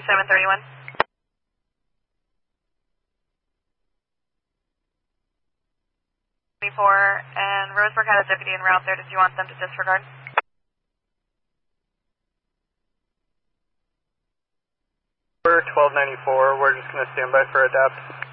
731. And Roseburg had a deputy en route there. Did you want them to disregard? We're 1294. We're just going to stand by for adapt.